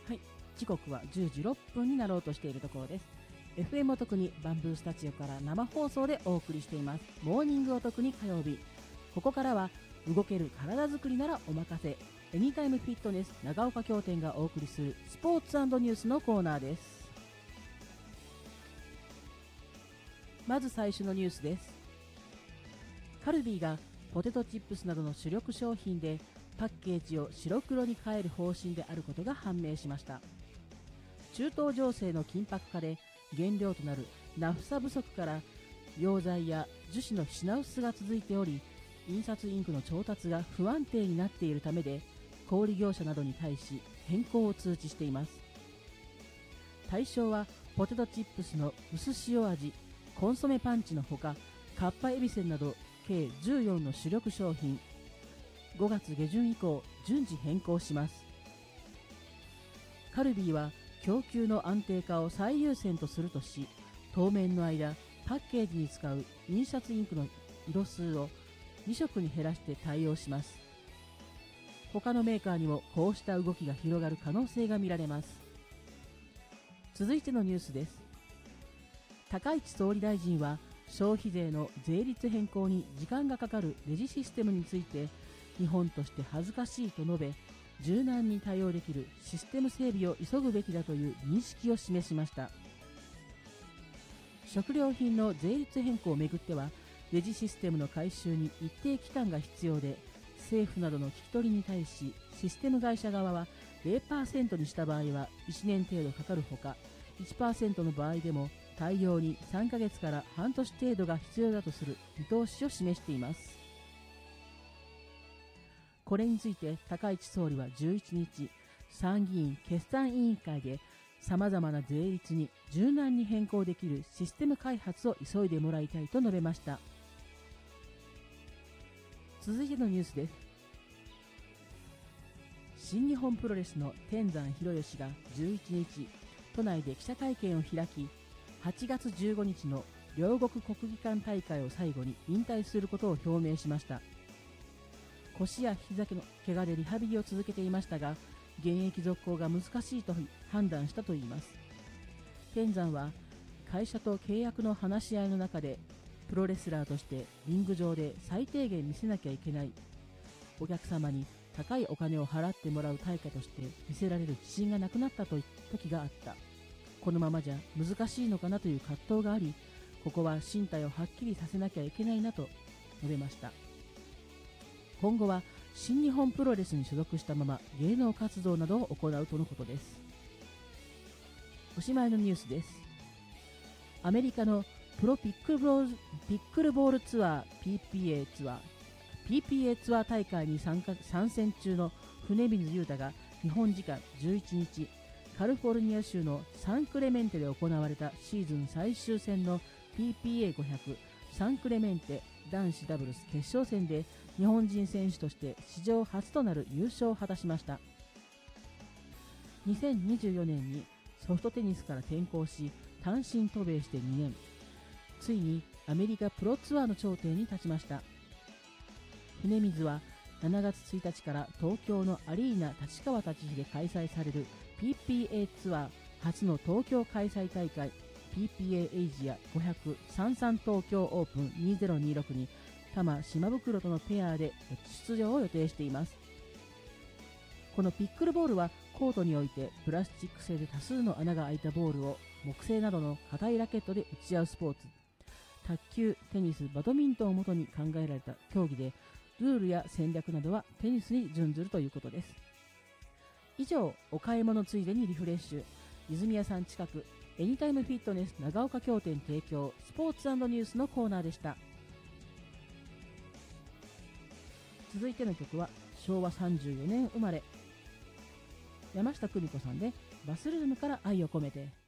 はい、時刻は10時6分になろうとしているところです。FM お得にバンブースタジオから生放送でお送りしていますモーニングお得に火曜日。ここからは動ける体づくりならお任せ、エニタイムフィットネス長岡京店がお送りするスポーツ&ニュースのコーナーです。まず最初のニュースです。カルビーがポテトチップスなどの主力商品でパッケージを白黒に変える方針であることが判明しました。中東情勢の緊迫化で原料となるナフサ不足から溶剤や樹脂の品薄が続いており、印刷インクの調達が不安定になっているためで、小売業者などに対し変更を通知しています。対象はポテトチップスの薄塩味、コンソメパンチのほか、カッパエビセンなど計14の主力商品。5月下旬以降順次変更します。カルビーは供給の安定化を最優先とするとし、当面の間パッケージに使う印刷インクの色数を2色に減らして対応します。他のメーカーにもこうした動きが広がる可能性が見られます。続いてのニュースです。高市総理大臣は消費税の税率変更に時間がかかるレジシステムについて、日本として恥ずかしいと述べ、柔軟に対応できるシステム整備を急ぐべきだという認識を示しました。食料品の税率変更をめぐっては、レジシステムの改修に一定期間が必要で、政府などの聞き取りに対しシステム会社側は 0% にした場合は1年程度かかるほか、 1% の場合でも対応に3ヶ月から半年程度が必要だとする見通しを示しています。これについて高市総理は11日、参議院決算委員会で様々な税率に柔軟に変更できるシステム開発を急いでもらいたいと述べました。続いてのニュースです。新日本プロレスの天山博義が11日、都内で記者会見を開き、8月15日の両国国技館大会を最後に引退することを表明しました。腰や膝の怪我でリハビリを続けていましたが、現役続行が難しいと判断したといいます。天山は会社と契約の話し合いの中で、プロレスラーとしてリング上で最低限見せなきゃいけない、お客様に高いお金を払ってもらう対価として見せられる自信がなくなった時があった。このままじゃ難しいのかなという葛藤があり、ここは身体をはっきりさせなきゃいけないなと述べました。今後は新日本プロレスに所属したまま芸能活動などを行うとのことです。おしまいのニュースです。アメリカのプロピックルボールツアー PPA ツアー大会に参戦中の船水優太が日本時間11日、カリフォルニア州のサンクレメンテで行われたシーズン最終戦の PPA500 サンクレメンテ男子ダブルス決勝戦で日本人選手として史上初となる優勝を果たしました。2024年にソフトテニスから転向し、単身渡米して2年、ついにアメリカプロツアーの頂点に立ちました。船水は7月1日から東京のアリーナ立川立飛で開催される PPA ツアー初の東京開催大会 PPA エイジア500サンサン東京オープン2026に多摩島袋とのペアで出場を予定しています。このピックルボールはコートにおいてプラスチック製で多数の穴が開いたボールを木製などの硬いラケットで打ち合うスポーツ。卓球、テニス、バドミントンをもとに考えられた競技で、ルールや戦略などはテニスに準ずるということです。以上、お買い物ついでにリフレッシュ、泉谷さん近くエニタイムフィットネス長岡京店提供スポーツ&ニュースのコーナーでした。続いての曲は昭和34年生まれ、山下久美子さんでバスルームから愛を込めて。